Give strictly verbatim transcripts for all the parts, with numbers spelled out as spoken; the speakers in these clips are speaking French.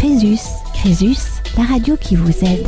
Crésus. Crésus, la radio qui vous aide.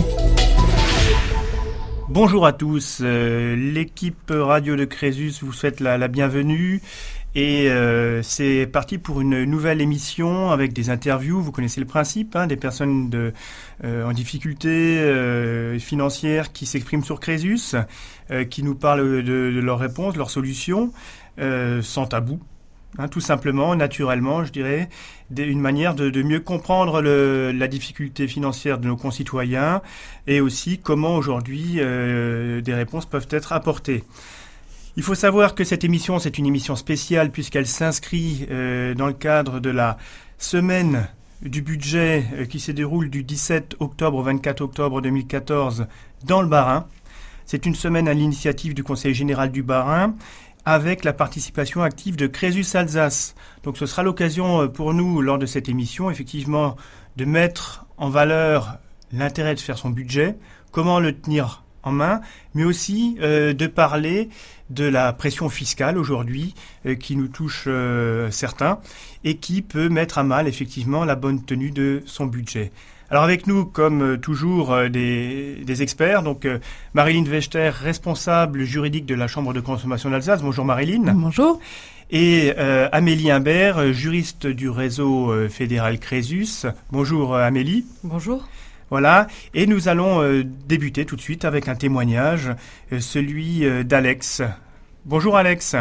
Bonjour à tous, euh, l'équipe radio de Crésus vous souhaite la, la bienvenue et euh, c'est parti pour une nouvelle émission avec des interviews. Vous connaissez le principe, hein, des personnes de, euh, en difficulté euh, financière qui s'expriment sur Crésus, euh, qui nous parlent de, de leurs réponses, leurs solutions, euh, sans tabou. Hein, tout simplement, naturellement, je dirais, une manière de, de mieux comprendre le, la difficulté financière de nos concitoyens et aussi comment aujourd'hui euh, des réponses peuvent être apportées. Il faut savoir que cette émission, c'est une émission spéciale puisqu'elle s'inscrit euh, dans le cadre de la semaine du budget euh, qui se déroule du dix-sept octobre au vingt-quatre octobre deux mille quatorze dans le Bas-Rhin. C'est une semaine à l'initiative du Conseil général du Bas-Rhin, avec la participation active de Crésus Alsace. Donc ce sera l'occasion pour nous, lors de cette émission, effectivement, de mettre en valeur l'intérêt de faire son budget, comment le tenir en main, mais aussi euh, de parler de la pression fiscale aujourd'hui euh, qui nous touche euh, certains et qui peut mettre à mal effectivement la bonne tenue de son budget. Alors avec nous, comme euh, toujours, euh, des, des experts. Donc euh, Marilyn Wechter, responsable juridique de la Chambre de consommation d'Alsace. Bonjour Marilyn. Bonjour. Et euh, Amélie Imbert, juriste du réseau euh, fédéral Crésus. Bonjour euh, Amélie. Bonjour. Voilà. Et nous allons euh, débuter tout de suite avec un témoignage, euh, celui euh, d'Alex. Bonjour Alex.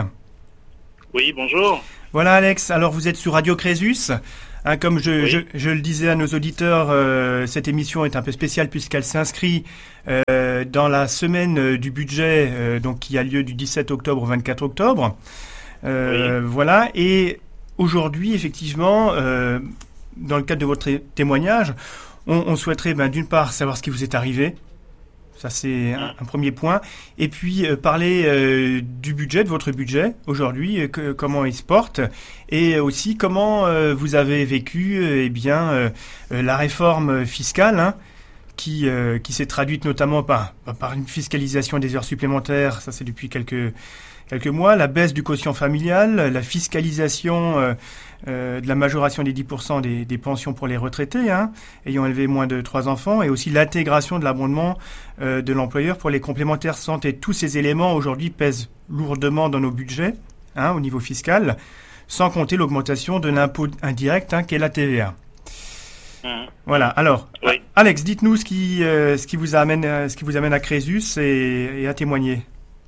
Oui, bonjour. Voilà Alex. Alors vous êtes sur Radio Crésus. Hein, comme je, oui. je, je le disais à nos auditeurs, euh, cette émission est un peu spéciale puisqu'elle s'inscrit euh, dans la semaine euh, du budget euh, donc, qui a lieu du dix-sept octobre au vingt-quatre octobre. Euh, oui. Voilà. Et aujourd'hui, effectivement, euh, dans le cadre de votre témoignage, on, on souhaiterait ben, d'une part savoir ce qui vous est arrivé. Ça, c'est un, un premier point. Et puis, euh, parler euh, du budget, de votre budget aujourd'hui, euh, que, comment il se porte. Et aussi, comment euh, vous avez vécu euh, eh bien, euh, la réforme fiscale, hein, qui, euh, qui s'est traduite notamment par, par une fiscalisation des heures supplémentaires. Ça, c'est depuis quelques, quelques mois. La baisse du quotient familial, la fiscalisation euh, euh, de la majoration des dix pour cent des, des pensions pour les retraités, hein, ayant élevé moins de trois enfants, et aussi l'intégration de l'abondement euh, de l'employeur pour les complémentaires santé. Tous ces éléments aujourd'hui pèsent lourdement dans nos budgets, hein, au niveau fiscal, sans compter l'augmentation de l'impôt indirect, hein, qu'est la T V A. Mmh. Voilà. Alors, oui. Alex, dites-nous ce qui, euh, ce qui vous amène, ce qui vous amène à Crésus et, et à témoigner.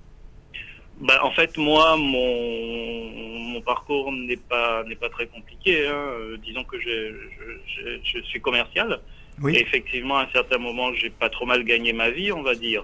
Ben, en fait, moi, mon, mon parcours n'est pas n'est pas très compliqué. Hein. Euh, disons que je, je, je, je suis commercial. Oui. Et effectivement, à un certain moment, j'ai pas trop mal gagné ma vie, on va dire.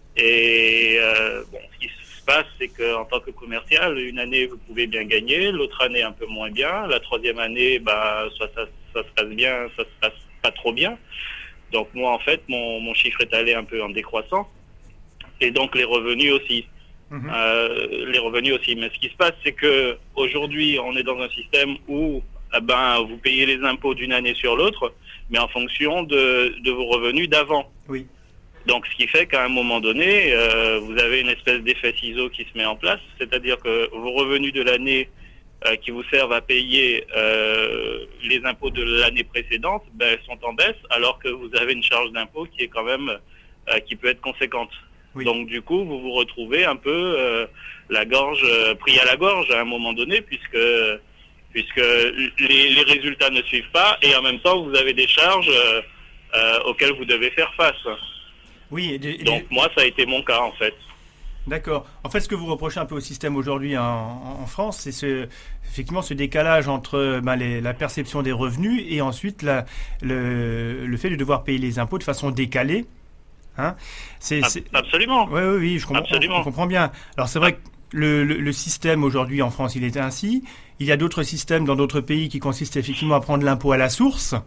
Et euh, bon, ce qui se passe, c'est que en tant que commercial, une année vous pouvez bien gagner, l'autre année un peu moins bien, la troisième année, bah, soit ça, ça se passe bien, ça se passe pas trop bien. Donc moi, en fait, mon, mon chiffre est allé un peu en décroissant, et donc les revenus aussi. Mmh. Euh, les revenus aussi. Mais ce qui se passe, c'est que aujourd'hui, on est dans un système où eh ben, vous payez les impôts d'une année sur l'autre, mais en fonction de, de vos revenus d'avant. Oui. Donc, ce qui fait qu'à un moment donné, euh, vous avez une espèce d'effet ciseau qui se met en place, c'est-à-dire que vos revenus de l'année euh, qui vous servent à payer euh, les impôts de l'année précédente, ben, sont en baisse, alors que vous avez une charge d'impôt qui est quand même euh, qui peut être conséquente. Oui. Donc du coup, vous vous retrouvez un peu euh, la gorge euh, pris à la gorge à un moment donné, puisque puisque les, les résultats ne suivent pas, et en même temps, vous avez des charges euh, euh, auxquelles vous devez faire face. Oui. Et des, et Donc des... moi, ça a été mon cas en fait. D'accord. En fait, ce que vous reprochez un peu au système aujourd'hui en, en France, c'est ce, effectivement ce décalage entre ben, les, la perception des revenus et ensuite la, le, le fait de devoir payer les impôts de façon décalée. Hein, c'est, c'est... Absolument. Oui, oui, oui, je comprends, Absolument. On, on comprend bien. Alors c'est vrai que le, le, le système aujourd'hui en France, il est ainsi. Il y a d'autres systèmes dans d'autres pays qui consistent effectivement à prendre l'impôt à la source.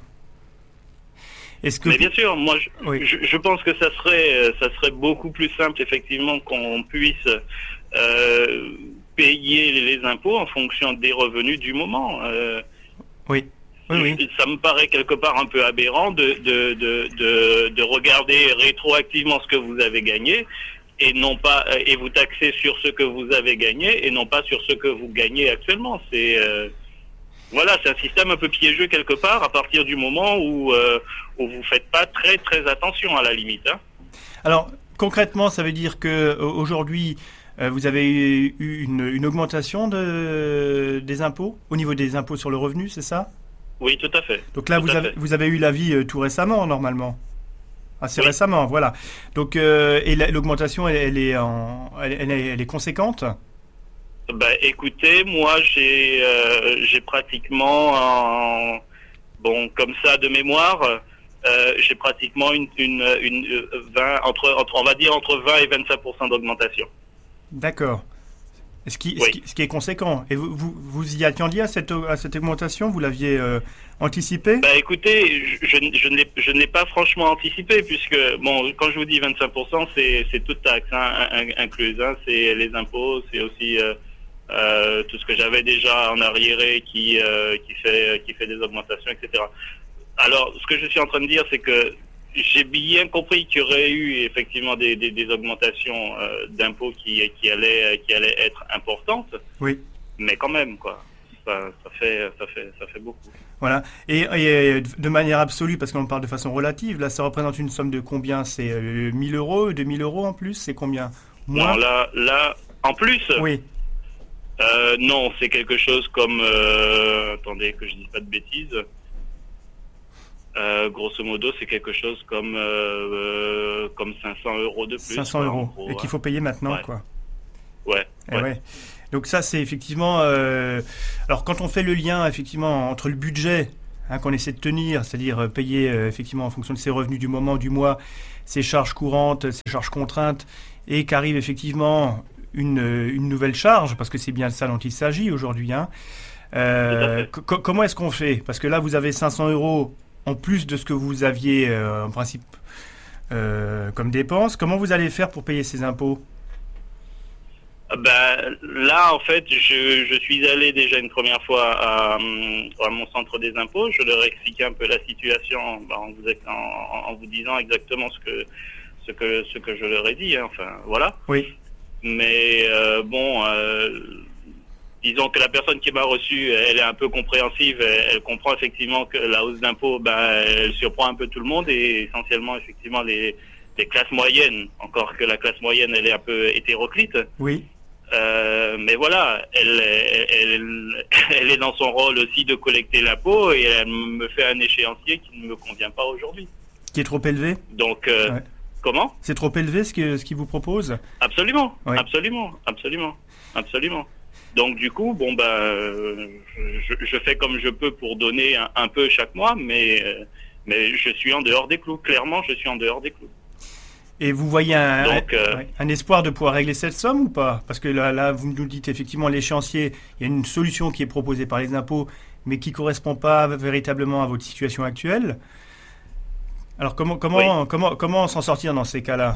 Est-ce que... Mais bien sûr, moi je, oui. je, je pense que ça serait, ça serait beaucoup plus simple effectivement qu'on puisse euh, payer les impôts en fonction des revenus du moment. Euh, oui. Oui, oui. Ça me paraît quelque part un peu aberrant de, de, de, de, de regarder rétroactivement ce que vous avez gagné et non pas et vous taxer sur ce que vous avez gagné et non pas sur ce que vous gagnez actuellement. C'est euh, Voilà, c'est un système un peu piégeux quelque part à partir du moment où, euh, où vous faites pas très très attention à la limite. Hein. Alors concrètement, ça veut dire que aujourd'hui, euh, vous avez eu une, une augmentation de, des impôts au niveau des impôts sur le revenu, c'est ça? Oui, tout à fait. Donc là, vous avez, vous avez eu l'avis euh, tout récemment, normalement. Assez oui. récemment, voilà. Donc, euh, et l'augmentation, elle, elle, est en, elle, elle, est, elle est conséquente? Bah, écoutez, moi, j'ai euh, j'ai pratiquement, un, bon, comme ça, de mémoire, euh, j'ai pratiquement une, une, une vingt, entre, entre, on va dire entre vingt et vingt-cinq pour cent d'augmentation. D'accord. Ce qui, oui. ce, qui, ce qui est conséquent. Et vous, vous, vous y attendiez à cette, à cette augmentation? Vous l'aviez euh, anticipé? Bah écoutez, je, je, je ne l'ai pas franchement anticipé, puisque, bon, quand je vous dis vingt-cinq pour cent, c'est toute taxe hein, incluse. Hein, c'est les impôts, c'est aussi euh, euh, tout ce que j'avais déjà en arriéré qui, euh, qui, fait, qui fait des augmentations, et cetera. Alors, ce que je suis en train de dire, c'est que j'ai bien compris qu'il y aurait eu effectivement des, des, des augmentations euh, d'impôts qui, qui, allaient, qui allaient être importantes. Oui. Mais quand même, quoi. Ça, ça, fait, ça, fait, ça fait beaucoup. Voilà. Et, et de manière absolue, parce qu'on parle de façon relative, là, ça représente une somme de combien? C'est euh, mille euros, deux mille euros en plus? C'est combien? Moins? Non, là, là, en plus? Oui. Euh, non, c'est quelque chose comme... Euh, attendez, que je ne dise pas de bêtises. Euh, grosso modo, c'est quelque chose comme euh, comme cinq cents euros de plus. cinq cents euros. Gros, et qu'il faut payer maintenant, ouais. quoi. Ouais. ouais. ouais. Donc ça, c'est effectivement... Euh... Alors, quand on fait le lien, effectivement, entre le budget hein, qu'on essaie de tenir, c'est-à-dire payer, euh, effectivement, en fonction de ses revenus du moment, du mois, ses charges courantes, ses charges contraintes, et qu'arrive, effectivement, une, une nouvelle charge, parce que c'est bien de ça dont il s'agit aujourd'hui. Hein. Euh, comment est-ce qu'on fait? Parce que là, vous avez cinq cents euros en plus de ce que vous aviez euh, en principe euh, comme dépenses. Comment vous allez faire pour payer ces impôts? Ben, là, en fait, je, je suis allé déjà une première fois à, à mon centre des impôts. Je leur ai expliqué un peu la situation ben, en, vous, en, en vous disant exactement ce que, ce que, ce que je leur ai dit. Hein. Enfin, voilà. Oui. Mais euh, bon... Euh, disons que la personne qui m'a reçu, elle est un peu compréhensive, elle, elle comprend effectivement que la hausse d'impôts, ben, elle surprend un peu tout le monde et essentiellement effectivement les, les classes moyennes, encore que la classe moyenne, elle est un peu hétéroclite. Oui. Euh, mais voilà, elle, elle, elle, elle est dans son rôle aussi de collecter l'impôt et elle me fait un échéancier qui ne me convient pas aujourd'hui. Qui est trop élevé? Donc, euh, ouais. Comment? C'est trop élevé ce qu'il ce qu'il vous propose? Absolument, oui. absolument, absolument, absolument. Donc du coup, bon ben, euh, je, je fais comme je peux pour donner un, un peu chaque mois, mais euh, mais je suis en dehors des clous. Clairement, je suis en dehors des clous. Et vous voyez un, Donc, euh, un, un espoir de pouvoir régler cette somme ou pas? Parce que là, là, vous nous dites effectivement l'échéancier, il y a une solution qui est proposée par les impôts, mais qui ne correspond pas véritablement à votre situation actuelle. Alors comment comment oui. comment comment s'en sortir dans ces cas-là?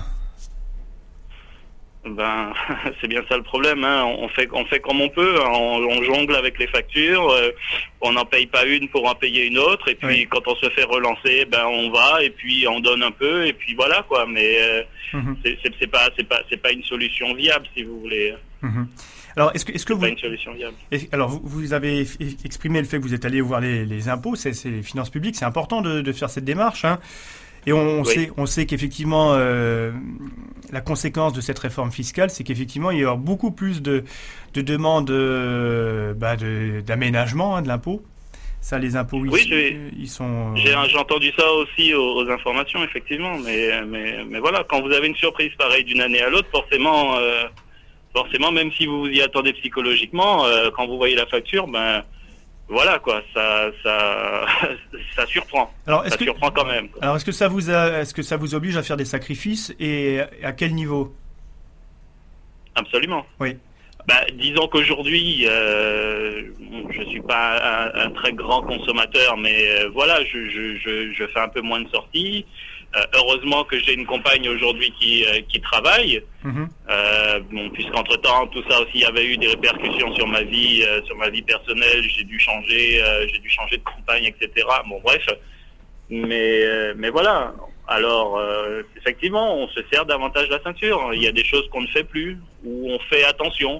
Ben, c'est bien ça le problème. Hein. On fait, on fait comme on peut. On, on jongle avec les factures. Euh, on n'en paye pas une pour en payer une autre. Et puis, oui. quand on se fait relancer, ben on va et puis on donne un peu et puis voilà quoi. Mais euh, mm-hmm. c'est, c'est, c'est pas, c'est pas, c'est pas une solution viable si vous voulez. Mm-hmm. Alors, est-ce que, est-ce que c'est vous, pas une solution viable. Alors, vous, vous avez exprimé le fait que vous êtes allé voir les, les impôts, c'est, c'est les finances publiques. C'est important de, de faire cette démarche. Hein. Et on, on, oui. sait, on sait qu'effectivement, euh, la conséquence de cette réforme fiscale, c'est qu'effectivement, il y aura beaucoup plus de, de demandes euh, bah de, d'aménagement hein, de l'impôt. Ça, les impôts, oui, ils, ils sont... J'ai, j'ai entendu ça aussi aux, aux informations, effectivement. Mais, mais, mais voilà, quand vous avez une surprise pareille d'une année à l'autre, forcément, euh, forcément, même si vous vous y attendez psychologiquement, euh, quand vous voyez la facture, ben... Voilà quoi, ça, ça, ça surprend. Alors, est-ce ça que, surprend quand même. Quoi. Alors, est-ce que ça vous a, est-ce que ça vous oblige à faire des sacrifices et à quel niveau? Absolument. Oui. Bah, disons qu'aujourd'hui, euh, je suis pas un, un très grand consommateur, mais euh, voilà, je, je, je, je fais un peu moins de sorties. Euh, heureusement que j'ai une compagne aujourd'hui qui, euh, qui travaille. Mmh. Euh, bon, puisqu'entre temps, tout ça aussi avait eu des répercussions sur ma vie, euh, sur ma vie personnelle. J'ai dû changer, euh, j'ai dû changer de compagne, et cetera. Bon, bref. Mais, euh, mais voilà. Alors, euh, effectivement, on se sert davantage la ceinture. Il y a des choses qu'on ne fait plus, où on fait attention.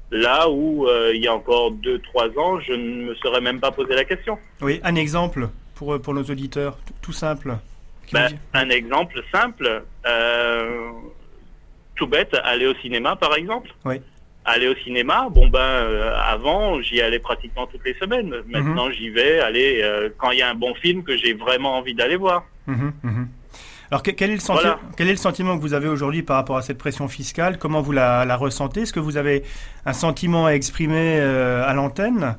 Là où euh, il y a encore deux trois ans, je ne me serais même pas posé la question. Oui, un exemple pour, pour nos auditeurs, tout, tout simple. Ben, un exemple simple, euh, tout bête, aller au cinéma par exemple. Oui. Aller au cinéma, bon ben euh, avant j'y allais pratiquement toutes les semaines. Maintenant mm-hmm. j'y vais aller euh, quand il y a un bon film que j'ai vraiment envie d'aller voir. Mm-hmm. Mm-hmm. Alors quel est, le senti- voilà. quel est le sentiment que vous avez aujourd'hui par rapport à cette pression fiscale? Comment vous la, la ressentez? Est-ce que vous avez un sentiment à exprimer euh, à l'antenne?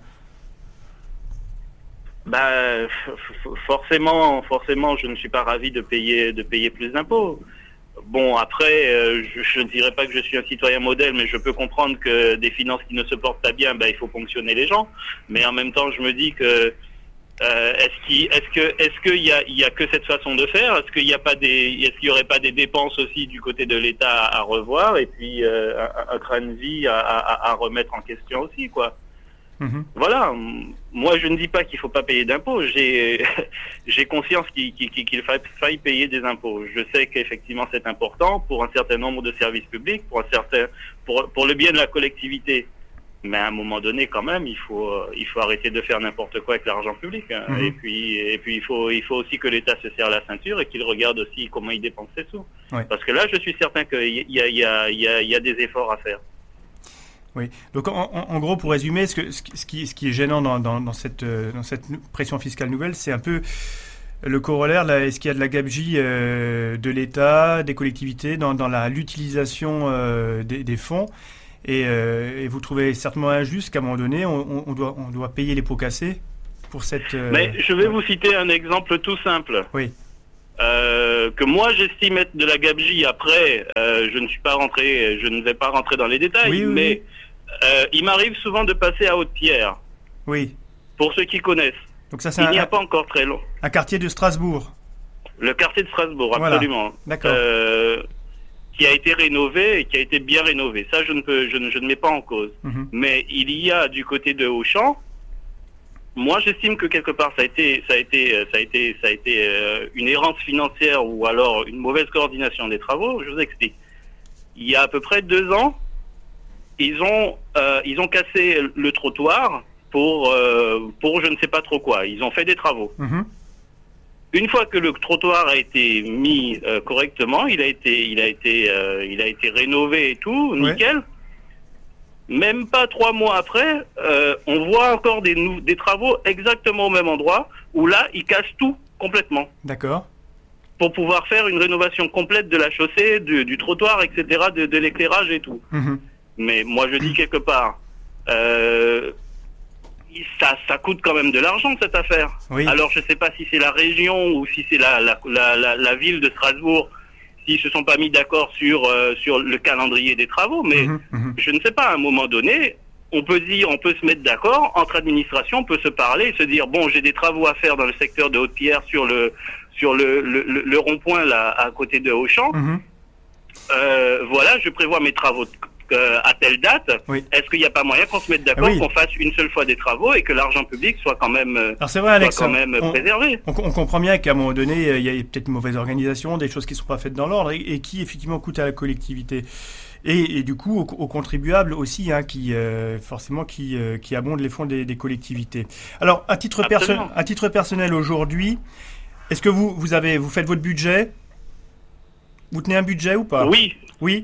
Ben, f- forcément, forcément, je ne suis pas ravi de payer, de payer plus d'impôts. Bon, après, euh, je, je ne dirais pas que je suis un citoyen modèle, mais je peux comprendre que des finances qui ne se portent pas bien, ben, il faut ponctionner les gens. Mais en même temps, je me dis que euh, est-ce qu'il, est-ce que, est-ce qu'il y a, il y a que cette façon de faire? Est-ce qu'il y a pas des, est-ce qu'il y aurait pas des dépenses aussi du côté de l'État à, à revoir et puis euh, un, un train de vie à, à, à remettre en question aussi, quoi? Mmh. Voilà, moi je ne dis pas qu'il ne faut pas payer d'impôts, j'ai, j'ai conscience qu'il, qu'il, qu'il faille payer des impôts. Je sais qu'effectivement c'est important pour un certain nombre de services publics, pour, un certain, pour, pour le bien de la collectivité. Mais à un moment donné quand même, il faut, il faut arrêter de faire n'importe quoi avec l'argent public. Hein. Mmh. Et puis, et puis il, faut, il faut aussi que l'État se serre la ceinture et qu'il regarde aussi comment il dépense ses sous. Ouais. Parce que là je suis certain qu'il y a, il y a, il y a, il y a des efforts à faire. Oui. Donc en, en, en gros, pour résumer, ce, que, ce, qui, ce qui est gênant dans, dans, dans, cette, dans cette pression fiscale nouvelle, c'est un peu le corollaire. Là, est-ce qu'il y a de la gabegie euh, de l'État, des collectivités dans, dans la, l'utilisation euh, des, des fonds et, euh, et vous trouvez certainement injuste qu'à un moment donné, on, on, doit, on doit payer les pots cassés pour cette... Euh... Mais je vais vous citer un exemple tout simple. Oui. Euh, que moi j'estime être de la gabegie. Après, euh, je ne suis pas rentré, je ne vais pas rentrer dans les détails, oui, oui, mais euh, il m'arrive souvent de passer à Haute-Pierre. Oui. Pour ceux qui connaissent. Donc ça, c'est il un, n'y a pas encore très long. Un quartier de Strasbourg. Le quartier de Strasbourg, absolument. Voilà. D'accord. Euh, qui a été rénové et qui a été bien rénové. Ça, je ne peux, je ne, je ne mets pas en cause. Mm-hmm. Mais il y a du côté de Auchan. Moi, j'estime que quelque part, ça a été, ça a été, ça a été, ça a été euh, une errance financière ou alors une mauvaise coordination des travaux. Je vous explique. Il y a à peu près deux ans, ils ont, euh, ils ont cassé le trottoir pour, euh, pour je ne sais pas trop quoi. Ils ont fait des travaux. Mmh. Une fois que le trottoir a été mis euh, correctement, il a été, il a été, euh, il a été rénové et tout, nickel. Ouais. Même pas trois mois après, euh, on voit encore des, nou- des travaux exactement au même endroit, où là, ils cassent tout complètement. D'accord. Pour pouvoir faire une rénovation complète de la chaussée, du, du trottoir, et cetera, de, de l'éclairage et tout. Mmh. Mais moi, je dis quelque part, euh, ça, ça coûte quand même de l'argent, cette affaire. Oui. Alors, je ne sais pas si c'est la région ou si c'est la, la, la, la, la ville de Strasbourg, s'ils se sont pas mis d'accord sur euh, sur le calendrier des travaux, mais mmh, mmh. je ne sais pas, à un moment donné, on peut dire, on peut se mettre d'accord, entre administrations, on peut se parler et se dire, bon, j'ai des travaux à faire dans le secteur de Haute-Pierre sur le sur le, le, le, le rond-point là, à côté de Auchan. Mmh. Euh, voilà, je prévois mes travaux euh, à telle date. Oui. Est-ce qu'il n'y a pas moyen qu'on se mette d'accord, ah oui. qu'on fasse une seule fois des travaux et que l'argent public soit quand même, Alors c'est vrai, Alex, soit quand même on, préservé? On, on comprend bien qu'à un moment donné, il y a peut-être une mauvaise organisation, des choses qui ne sont pas faites dans l'ordre et, et qui effectivement coûtent à la collectivité. Et, et du coup, aux, aux contribuables aussi, hein, qui euh, forcément qui, euh, qui abondent les fonds des, des collectivités. Alors, à titre, perso- à titre personnel aujourd'hui, est-ce que vous, vous, avez, vous faites votre budget? Vous tenez un budget ou pas? Oui. Oui.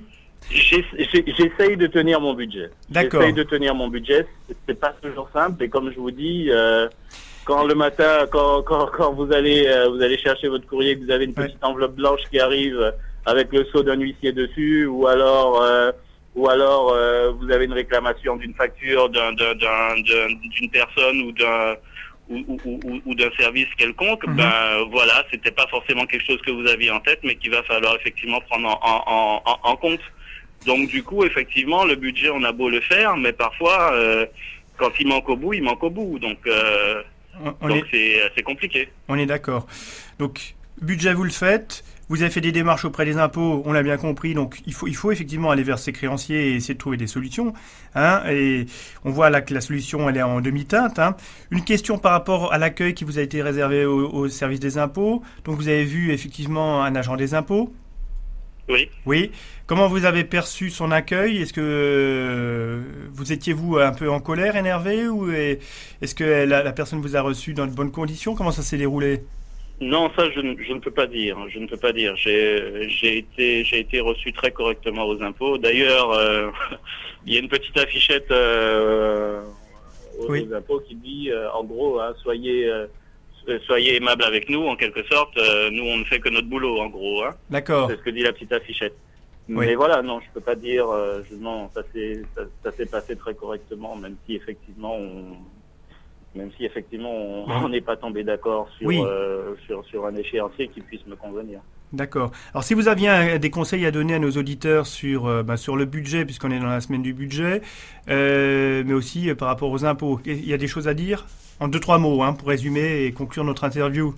J'essaye de tenir mon budget. D'accord. J'essaye de tenir mon budget. C'est pas toujours simple. Et comme je vous dis, euh, quand le matin, quand, quand, quand vous allez, euh, vous allez chercher votre courrier, que vous avez une petite ouais. enveloppe blanche qui arrive avec le sceau d'un huissier dessus, ou alors, euh, ou alors euh, vous avez une réclamation d'une facture d'un, d'un, d'un, d'un, d'une personne ou d'un ou, ou, ou, ou d'un service quelconque, mm-hmm. ben voilà, c'était pas forcément quelque chose que vous aviez en tête, mais qu'il va falloir effectivement prendre en, en, en, en compte. Donc du coup, effectivement, le budget, on a beau le faire, mais parfois, euh, quand il manque au bout, il manque au bout. Donc, euh, on donc est... c'est, c'est compliqué. On est d'accord. Donc, budget, vous le faites. Vous avez fait des démarches auprès des impôts, on l'a bien compris. Donc, il faut, il faut effectivement aller vers ces créanciers et essayer de trouver des solutions. Hein, et on voit là que la solution, elle est en demi-teinte. Hein. Une question par rapport à l'accueil qui vous a été réservé au, au service des impôts. Donc, vous avez vu effectivement un agent des impôts. Oui. Oui. Comment vous avez perçu son accueil? Est-ce que euh, vous étiez, vous, un peu en colère, énervé, ou est-ce que la, la personne vous a reçu dans de bonnes conditions? Comment ça s'est déroulé? Non, ça, je, ne- je ne peux pas dire. Je ne peux pas dire. J'ai j'ai été, j'ai été reçu très correctement aux impôts. D'ailleurs, euh, il y a une petite affichette euh, aux, Oui. aux impôts qui dit, euh, en gros, hein, soyez, euh, soyez aimables avec nous, en quelque sorte. Euh, nous, on ne fait que notre boulot, en gros. Hein. D'accord. C'est ce que dit la petite affichette. Oui. Mais voilà, non, je peux pas dire. Euh, je, non, ça s'est ça, ça s'est passé très correctement, même si effectivement on même si effectivement on on n'est pas tombé d'accord sur, Oui. euh, sur sur un échéancier qui puisse me convenir. D'accord. Alors, si vous aviez un- des conseils à donner à nos auditeurs sur, euh, bah, sur le budget, puisqu'on est dans la semaine du budget, euh, mais aussi euh, par rapport aux impôts, il y a des choses à dire? En deux, trois mots, hein, pour résumer et conclure notre interview.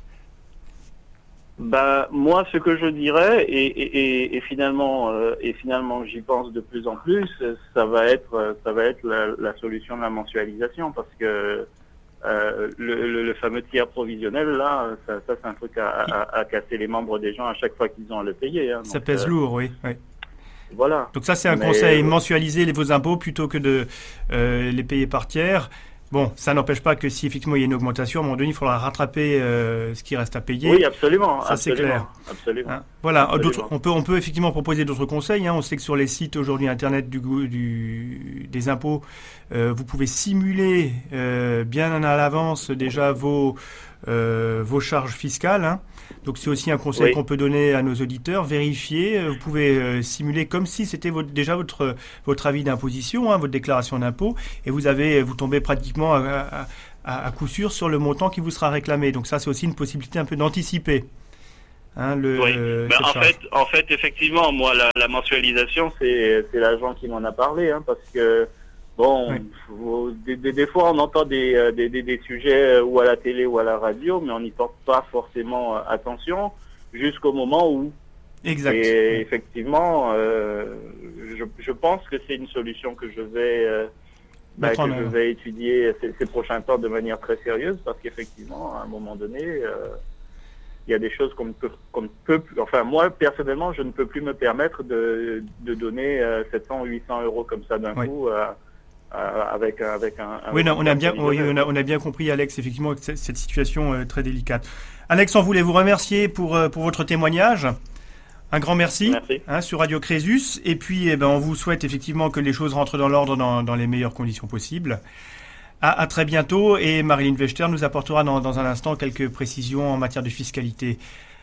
Bah moi, ce que je dirais, et, et, et, et finalement, euh, et finalement, j'y pense de plus en plus, ça va être, euh, ça va être la, la solution de la mensualisation, parce que euh, le, le, le fameux tiers provisionnel, là, ça, ça c'est un truc à, à, à casser les membres des gens à chaque fois qu'ils ont à le payer. Hein. Ça Donc, pèse euh, lourd, oui. oui. Voilà. Donc ça, c'est un Mais, conseil, euh, mensualiser les- vos impôts plutôt que de euh, les payer par tiers. Bon, ça n'empêche pas que si effectivement il y a une augmentation, à un moment donné, il faudra rattraper euh, ce qui reste à payer. Oui, absolument. Ça, c'est absolument, clair. Absolument. Hein, voilà, Absolument. d'autres- on peut, on peut effectivement proposer d'autres conseils. Hein. On sait que sur les sites aujourd'hui internet du, gou- du- des impôts, euh, vous pouvez simuler euh, bien à l'avance déjà vos, euh, vos charges fiscales. Hein. Donc c'est aussi un conseil Oui. qu'on peut donner à nos auditeurs. Vérifiez, euh, vous pouvez euh, simuler comme si c'était votre, déjà votre, votre avis d'imposition, hein, votre déclaration d'impôt, et vous avez, vous tombez pratiquement à, à- à- à coup sûr sur le montant qui vous sera réclamé. Donc ça, c'est aussi une possibilité un peu d'anticiper. Hein, le, Oui. euh, Ben, cette en charge. fait, en fait, effectivement, moi, la, la mensualisation, c'est c'est l'agent qui m'en a parlé, hein, parce que bon, Oui. faut- des, des, des fois, on entend des, euh, des, des, des sujets euh, ou à la télé ou à la radio, mais on n'y porte pas forcément euh, attention jusqu'au moment où. Exact. Et effectivement, euh, je, je pense que c'est une solution que je vais euh, bah, Mettre en que je œuvre. vais étudier ces, ces prochains temps de manière très sérieuse, parce qu'effectivement, à un moment donné. Euh, il y a des choses qu'on ne peut, qu'on ne peut plus, enfin moi personnellement je ne peux plus me permettre de, de donner euh, sept cents ou huit cents euros comme ça d'un Oui. coup euh, euh, avec, avec un... Oui, avec non, un on a bien, oui, provisionnel. on a, on a bien compris, Alex, effectivement, que c'est- cette situation euh, très délicate. Alex, on voulait vous remercier pour, euh, pour votre témoignage. Un grand merci, Merci. hein, sur Radio Crésus. Et puis, eh ben, on vous souhaite effectivement que les choses rentrent dans l'ordre dans, dans les meilleures conditions possibles. À, à très bientôt. Et Marilyn Vechter nous apportera dans, dans un instant quelques précisions en matière de fiscalité.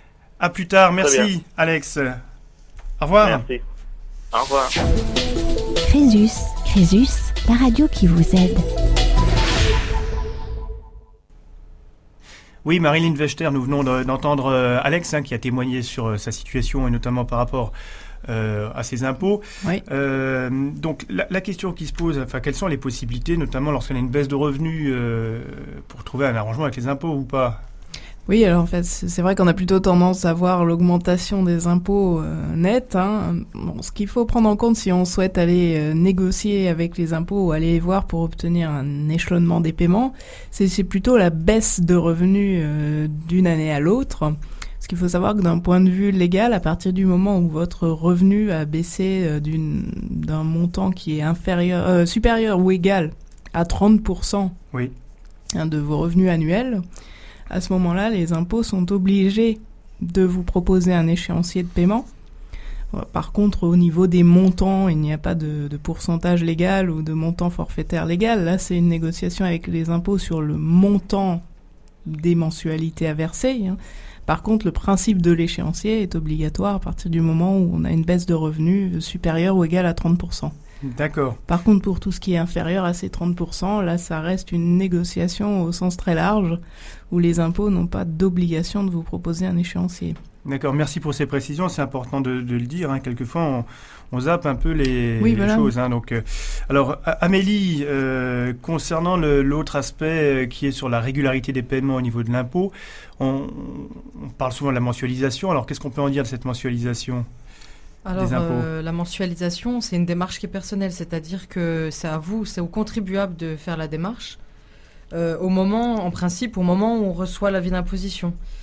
À plus tard. Merci, bien. Alex. Au revoir. Merci. Au revoir. Crésus, Crésus, la radio qui vous aide. Oui, Marilyn Vechter, nous venons de- d'entendre euh, Alex, hein, qui a témoigné sur euh, sa situation et notamment par rapport euh, à ses impôts. Oui. Euh, donc la, la question qui se pose, enfin, quelles sont les possibilités, notamment lorsqu'on a une baisse de revenus, euh, pour trouver un arrangement avec les impôts ou pas? Oui, alors en fait, c'est c'est vrai qu'on a plutôt tendance à voir l'augmentation des impôts euh, nets. Hein. Bon, ce qu'il faut prendre en compte si on souhaite aller euh, négocier avec les impôts ou aller les voir pour obtenir un échelonnement des paiements, c'est c'est plutôt la baisse de revenus euh, d'une année à l'autre. Parce qu'il faut savoir que d'un point de vue légal, à partir du moment où votre revenu a baissé euh, d'une- d'un montant qui est inférieur, euh, supérieur ou égal à trente pour cent Oui. hein, de vos revenus annuels, à ce moment-là, les impôts sont obligés de vous proposer un échéancier de paiement. Par contre, au niveau des montants, il n'y a pas de, de pourcentage légal ou de montant forfaitaire légal. Là, c'est une négociation avec les impôts sur le montant des mensualités à verser. hein. Par contre, le principe de l'échéancier est obligatoire à partir du moment où on a une baisse de revenus supérieure ou égale à trente pour cent. D'accord. Par contre, pour tout ce qui est inférieur à ces trente pour cent, là, ça reste une négociation au sens très large, où les impôts n'ont pas d'obligation de vous proposer un échéancier. D'accord, merci pour ces précisions, c'est important de, de le dire. Hein. Quelquefois, on, on zappe un peu les, Oui, les voilà. choses. Hein. Donc, euh, alors, A- Amélie, euh, concernant le- l'autre aspect euh, qui est sur la régularité des paiements au niveau de l'impôt, on, on parle souvent de la mensualisation. Alors, qu'est-ce qu'on peut en dire de cette mensualisation? Alors, Des impôts. euh, la mensualisation, c'est une démarche qui est personnelle, c'est-à-dire que c'est à vous, c'est au contribuable de faire la démarche, euh, au moment, en principe, au moment où on reçoit l'avis d'imposition.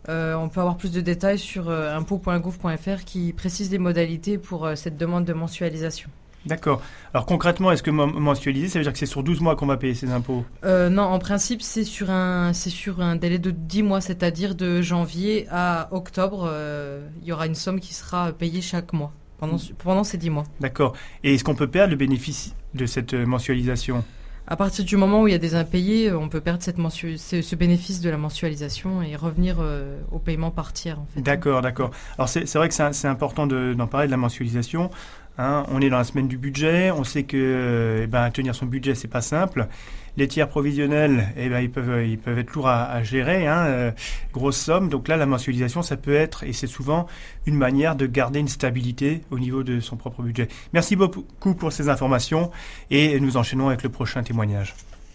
Euh, on peut avoir plus de détails sur euh, impôts point gouv point f r qui précise les modalités pour euh, cette demande de mensualisation. D'accord. Alors concrètement, est-ce que mensualiser, ça veut dire que c'est sur douze mois qu'on va payer ces impôts ? euh, Non, en principe, c'est sur, un, c'est sur un délai de dix mois, c'est-à-dire de janvier à octobre. Euh, il y aura une somme qui sera payée chaque mois, pendant, mmh. pendant ces dix mois. D'accord. Et est-ce qu'on peut perdre le bénéfice de cette mensualisation ? À partir du moment où il y a des impayés, on peut perdre cette mensu- ce, ce bénéfice de la mensualisation et revenir euh, au paiement par tiers. En fait. D'accord, d'accord. Alors c'est, c'est vrai que c'est, c'est important de, d'en parler de la mensualisation. Hein, on est dans la semaine du budget, on sait que euh, eh ben, tenir son budget, c'est pas simple. Les tiers provisionnels, eh ben, ils, peuvent, ils peuvent être lourds à, à gérer, hein, euh, grosse somme. Donc là, la mensualisation, ça peut être, et c'est souvent une manière de garder une stabilité au niveau de son propre budget. Merci beaucoup pour ces informations et nous enchaînons avec le prochain témoignage.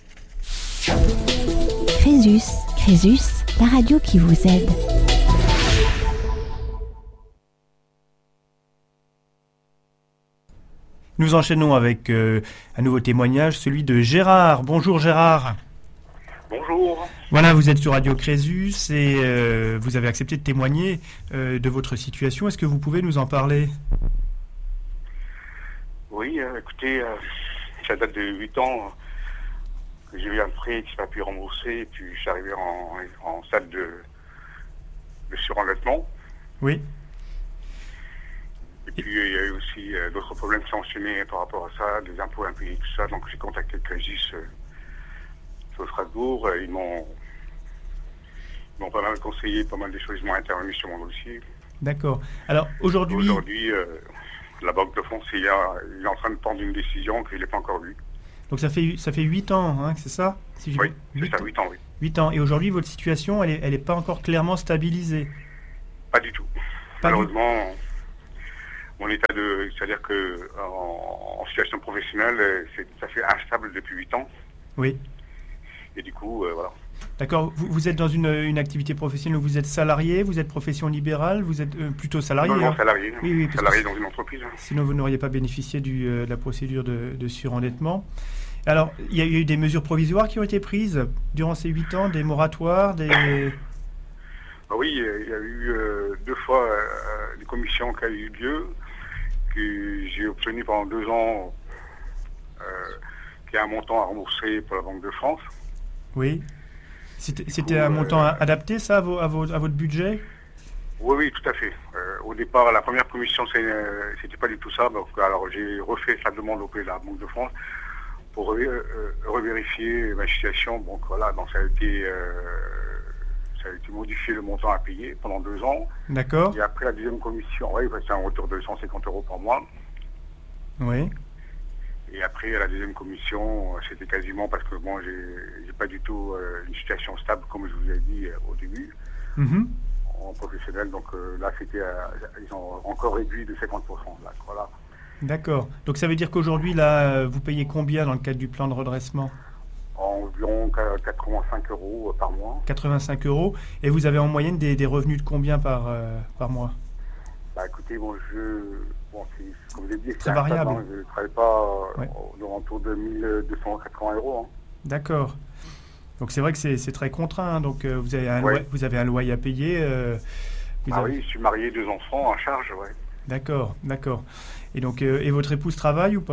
Crésus, Crésus, la radio qui vous aide. Nous enchaînons avec euh, un nouveau témoignage, celui de Gérard. Bonjour Gérard. Bonjour. Voilà, vous êtes sur Radio Crésus et euh, vous avez accepté de témoigner euh, de votre situation. Est-ce que vous pouvez nous en parler ? Oui, euh, écoutez, euh, ça date de huit ans que j'ai eu un prêt qui n'a pas pu rembourser et puis je suis arrivé en, en stade de, de surendettement. Oui. Et puis il y a eu aussi euh, d'autres problèmes qui sont enchaînés par rapport à ça, des impôts impayés, tout ça. Donc j'ai contacté Crésus euh, sur Strasbourg. Euh, ils, m'ont, ils m'ont pas mal conseillé, pas mal de choses. Ils m'ont intervenu sur mon dossier. D'accord. Alors aujourd'hui... Aujourd'hui, euh, la Banque de France il, a, il est en train de prendre une décision qu'il n'est pas encore vue. Donc ça fait ça fait huit ans, hein, c'est ça si Oui, c'est ça, huit ans, oui. huit ans. Et aujourd'hui, votre situation, elle est, elle est pas encore clairement stabilisée ? Pas du tout. Pas Malheureusement... Du... Mon état de, c'est-à-dire que en, en situation professionnelle, c'est, ça fait instable depuis huit ans. Oui. Et du coup, euh, voilà. D'accord. Vous, vous êtes dans une, une activité professionnelle où vous êtes salarié, vous êtes profession libérale, vous êtes euh, plutôt salarié. Non, non, hein salarié. Oui, oui. Salarié dans une entreprise. Sinon, vous n'auriez pas bénéficié du, euh, de la procédure de, de surendettement. Alors, il y a eu des mesures provisoires qui ont été prises durant ces huit ans, des moratoires, des... Oui, il y a eu euh, deux fois euh, des commissions qui ont eu lieu, que j'ai obtenu pendant deux ans, euh, qui a un montant à rembourser pour la Banque de France. Oui. C'était, c'était un euh, montant adapté, ça, à, vos, à, vos, à votre budget ? Oui, oui, tout à fait. Euh, au départ, la première commission, c'est, euh, c'était pas du tout ça. Donc, alors, j'ai refait sa demande auprès de la Banque de France pour euh, revérifier ma situation. Donc, voilà, donc ça a été... Euh, Ça a été modifié le montant à payer pendant deux ans. D'accord. Et après la deuxième commission, oui, c'est un retour de cent cinquante euros par mois. Oui. Et après la deuxième commission, c'était quasiment parce que bon, j'ai, j'ai pas du tout euh, une situation stable comme je vous ai dit euh, au début, mm-hmm. en professionnel. Donc euh, là, c'était, euh, ils ont encore réduit de cinquante pour cent. Là, voilà. D'accord. Donc ça veut dire qu'aujourd'hui, là, vous payez combien dans le cadre du plan de redressement ? Environ quatre-vingt-cinq euros par mois. quatre-vingt-cinq euros. Et vous avez en moyenne des, des revenus de combien par, euh, par mois ? Bah écoutez, bon, je, bon, c'est, comme je l'ai dit, c'est, c'est variable. Hein, je ne travaille pas ouais. euh, autour de mille deux cent quatre-vingts euros. Hein. D'accord. Donc c'est vrai que c'est, c'est très contraint. Hein. Donc euh, vous, avez un ouais. loyer, vous avez un loyer à payer. Euh, ah avez... oui, je suis marié, deux enfants en charge, ouais. D'accord, d'accord. Et donc, euh, et votre épouse travaille ou pas ?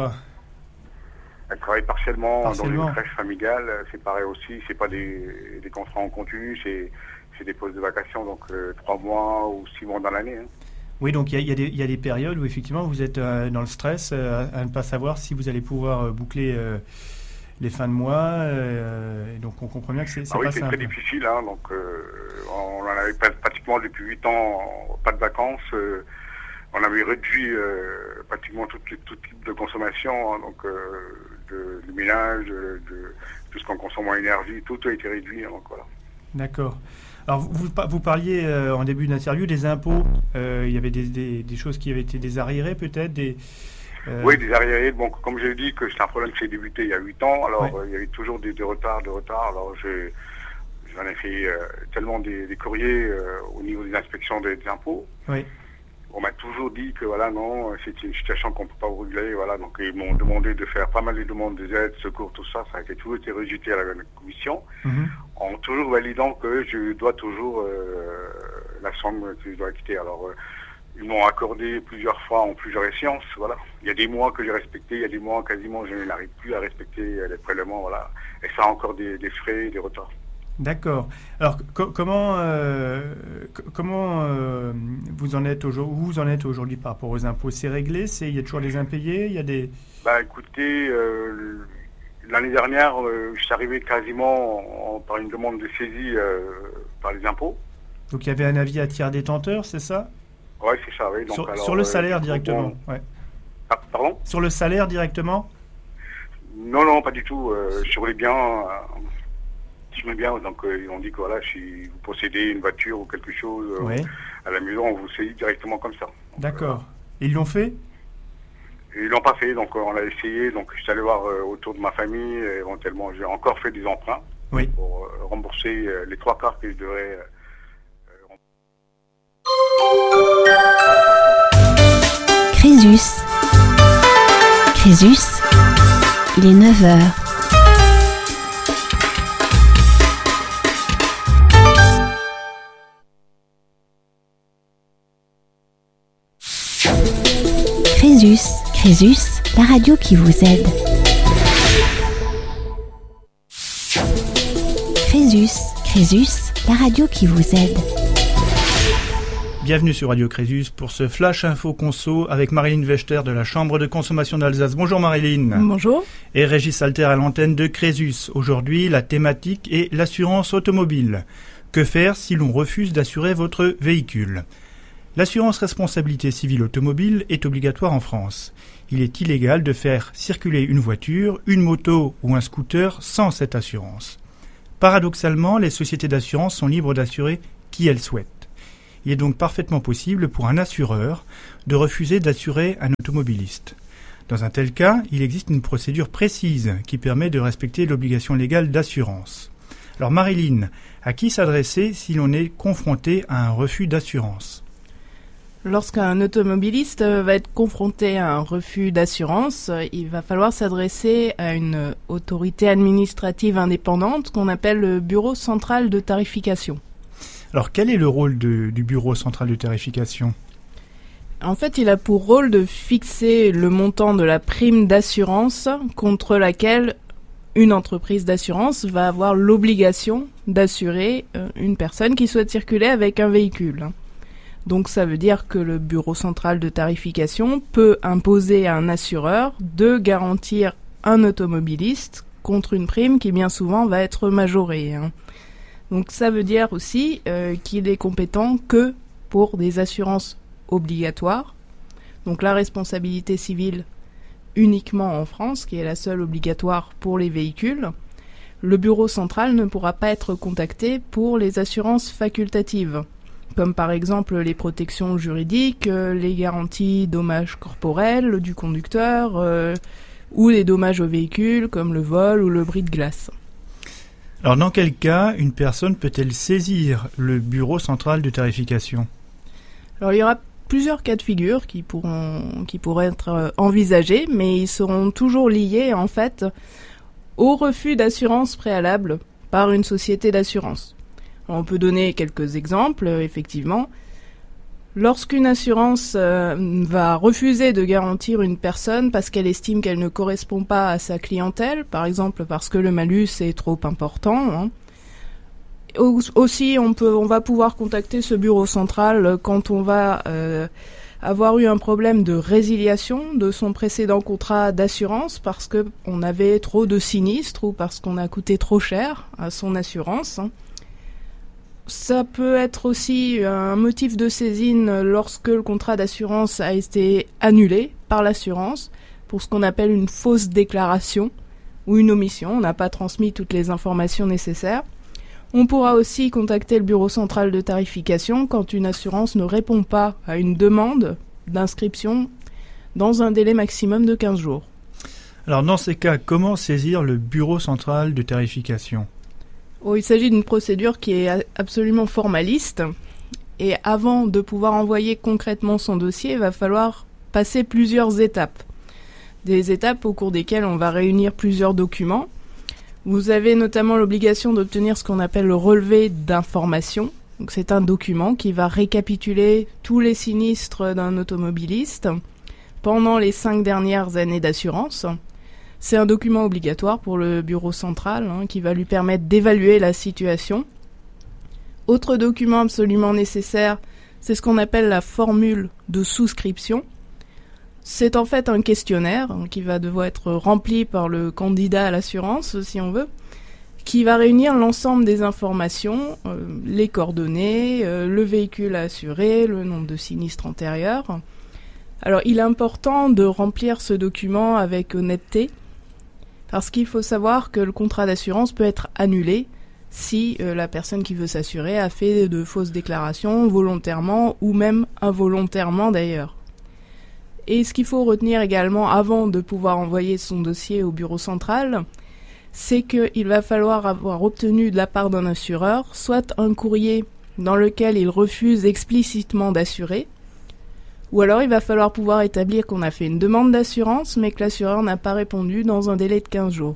Elle travaille partiellement, partiellement dans une crèche familiale, c'est pareil aussi, c'est pas des, des contrats en continu, c'est, c'est des pauses de vacations, donc euh, trois mois ou six mois dans l'année. Hein. Oui, donc il y, y, y a des périodes où effectivement vous êtes euh, dans le stress euh, à ne pas savoir si vous allez pouvoir euh, boucler euh, les fins de mois, euh, et donc on comprend bien que c'est, c'est ah oui, pas c'est simple. très difficile, hein, donc euh, on en avait pratiquement depuis huit ans, pas de vacances, euh, on avait réduit euh, pratiquement tout, tout, tout type de consommation, hein, donc euh, de, de ménage, de, de tout ce qu'on consomme en énergie, tout a été réduit. Hein, donc voilà. D'accord. Alors vous, vous parliez euh, en début d'interview des impôts. Euh, il y avait des, des, des choses qui avaient été des arriérés peut-être des, euh... Oui, des arriérés. Bon, comme je l'ai dit, que c'est un problème qui s'est débuté il y a huit ans. Alors ouais. euh, il y avait toujours des, des retards, des retards. Alors je, j'en ai fait euh, tellement des, des courriers euh, au niveau des inspections des, des impôts. Oui. On m'a toujours dit que voilà, non, c'est une situation qu'on ne peut pas régler. Voilà, donc ils m'ont demandé de faire pas mal de demandes des aides, secours, tout ça. Ça a été toujours été rejeté à la commission, mm-hmm. en toujours validant que je dois toujours euh, la somme que je dois quitter. Alors, euh, ils m'ont accordé plusieurs fois en plusieurs échéances. Voilà. Il y a des mois que j'ai respecté, il y a des mois quasiment je n'arrive plus à respecter les prélèvements. Voilà. Et ça a encore des, des frais, des retards. D'accord. Alors co- comment euh, c- comment euh, vous en êtes aujourd'hui vous en êtes aujourd'hui par rapport aux impôts? C'est réglé? C'est il y a toujours des impayés? Il y a des Bah écoutez, euh, l'année dernière, euh, je suis arrivé quasiment en, en, par une demande de saisie euh, par les impôts. Donc il y avait un avis à tiers détenteur, c'est ça? Oui, c'est ça, oui. Donc, sur, alors, sur le salaire euh, directement, bon... ouais. Ah, pardon? Sur le salaire directement? Non, non, pas du tout. Euh, sur les biens, euh, je mets bien, donc euh, ils ont dit que voilà, si vous possédez une voiture ou quelque chose euh, Ouais. à la maison, on vous saisit directement comme ça. Donc, D'accord. Et ils l'ont fait? euh, ils l'ont pas fait, donc euh, on a essayé. Donc je suis allé voir euh, autour de ma famille. Et éventuellement, j'ai encore fait des emprunts Oui. pour euh, rembourser euh, les trois quarts que je devrais. Euh, Crésus. Crésus, il est neuf heures. Crésus, Crésus, la radio qui vous aide. Crésus, Crésus, la radio qui vous aide. Bienvenue sur Radio Crésus pour ce Flash Info Conso avec Marilyn Wechter de la Chambre de consommation d'Alsace. Bonjour Marilyn. Bonjour. Et Régis Alter à l'antenne de Crésus. Aujourd'hui, la thématique est l'assurance automobile. Que faire si l'on refuse d'assurer votre véhicule? L'assurance responsabilité civile automobile est obligatoire en France. Il est illégal de faire circuler une voiture, une moto ou un scooter sans cette assurance. Paradoxalement, les sociétés d'assurance sont libres d'assurer qui elles souhaitent. Il est donc parfaitement possible pour un assureur de refuser d'assurer un automobiliste. Dans un tel cas, il existe une procédure précise qui permet de respecter l'obligation légale d'assurance. Alors Marilyn, à qui s'adresser si l'on est confronté à un refus d'assurance? Lorsqu'un automobiliste va être confronté à un refus d'assurance, il va falloir s'adresser à une autorité administrative indépendante qu'on appelle le Bureau central de tarification. Alors, quel est le rôle de, du Bureau central de tarification? En fait, il a pour rôle de fixer le montant de la prime d'assurance contre laquelle une entreprise d'assurance va avoir l'obligation d'assurer une personne qui souhaite circuler avec un véhicule. Donc, ça veut dire que le Bureau central de tarification peut imposer à un assureur de garantir un automobiliste contre une prime qui, bien souvent, va être majorée. Donc ça veut dire aussi euh, qu'il est compétent que pour des assurances obligatoires. Donc la responsabilité civile uniquement en France, qui est la seule obligatoire pour les véhicules. Le bureau central ne pourra pas être contacté pour les assurances facultatives, comme par exemple les protections juridiques, euh, les garanties dommages corporels du conducteur euh, ou les dommages au véhicule comme le vol ou le bris de glace. Alors, dans quel cas une personne peut-elle saisir le Bureau central de tarification? Alors, il y aura plusieurs cas de figure qui pourront, qui pourraient être envisagés, mais ils seront toujours liés, en fait, au refus d'assurance préalable par une société d'assurance. Alors, on peut donner quelques exemples, effectivement. Lorsqu'une assurance euh, va refuser de garantir une personne parce qu'elle estime qu'elle ne correspond pas à sa clientèle, par exemple parce que le malus est trop important, hein. Aussi, on peut, on va pouvoir contacter ce bureau central quand on va euh, avoir eu un problème de résiliation de son précédent contrat d'assurance parce que on avait trop de sinistres ou parce qu'on a coûté trop cher à son assurance. Ça peut être aussi un motif de saisine lorsque le contrat d'assurance a été annulé par l'assurance pour ce qu'on appelle une fausse déclaration ou une omission. On n'a pas transmis toutes les informations nécessaires. On pourra aussi contacter le bureau central de tarification quand une assurance ne répond pas à une demande d'inscription dans un délai maximum de quinze jours. Alors dans ces cas, comment saisir le bureau central de tarification? Oh, il s'agit d'une procédure qui est absolument formaliste et avant de pouvoir envoyer concrètement son dossier, il va falloir passer plusieurs étapes. Des étapes au cours desquelles on va réunir plusieurs documents. Vous avez notamment l'obligation d'obtenir ce qu'on appelle le relevé d'information Donc c'est un document qui va récapituler tous les sinistres d'un automobiliste pendant les cinq dernières années d'assurance. C'est un document obligatoire pour le bureau central hein, qui va lui permettre d'évaluer la situation. Autre document absolument nécessaire, c'est ce qu'on appelle la formule de souscription. C'est en fait un questionnaire hein, qui va devoir être rempli par le candidat à l'assurance, si on veut, qui va réunir l'ensemble des informations, euh, les coordonnées, euh, le véhicule à assurer, le nombre de sinistres antérieurs. Alors, il est important de remplir ce document avec honnêteté, parce qu'il faut savoir que le contrat d'assurance peut être annulé si euh, la personne qui veut s'assurer a fait de fausses déclarations volontairement ou même involontairement d'ailleurs. Et ce qu'il faut retenir également avant de pouvoir envoyer son dossier au bureau central, c'est qu'il va falloir avoir obtenu de la part d'un assureur soit un courrier dans lequel il refuse explicitement d'assurer, ou alors il va falloir pouvoir établir qu'on a fait une demande d'assurance mais que l'assureur n'a pas répondu dans un délai de quinze jours.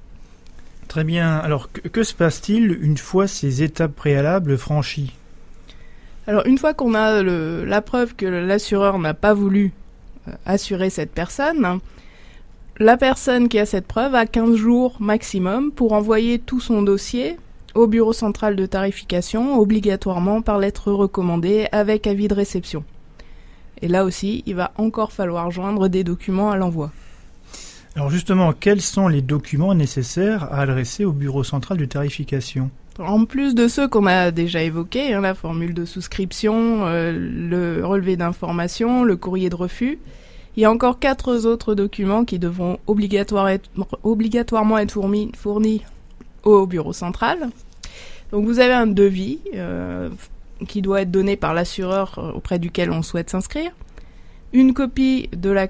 Très bien. Alors, que, que se passe-t-il une fois ces étapes préalables franchies ? Alors, une fois qu'on a le, la preuve que l'assureur n'a pas voulu euh, assurer cette personne, la personne qui a cette preuve a quinze jours maximum pour envoyer tout son dossier au bureau central de tarification, obligatoirement par lettre recommandée avec avis de réception. Et là aussi, il va encore falloir joindre des documents à l'envoi. Alors justement, quels sont les documents nécessaires à adresser au bureau central de tarification ? En plus de ceux qu'on a déjà évoqués, hein, la formule de souscription, euh, le relevé d'information, le courrier de refus, il y a encore quatre autres documents qui devront obligatoire être, obligatoirement être fournis, fournis au bureau central. Donc vous avez un devis euh, qui doit être donné par l'assureur auprès duquel on souhaite s'inscrire, une copie de la